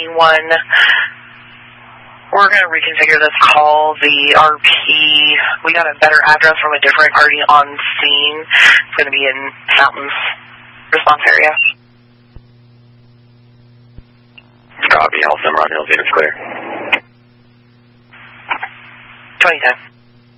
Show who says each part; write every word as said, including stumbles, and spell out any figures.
Speaker 1: ninety-one. We're going to reconfigure this call. The R P, we got a better address from a different party on scene. It's going to be in Fountains response area.
Speaker 2: Copy. All Cimarron Hills units clear.
Speaker 1: twenty ten.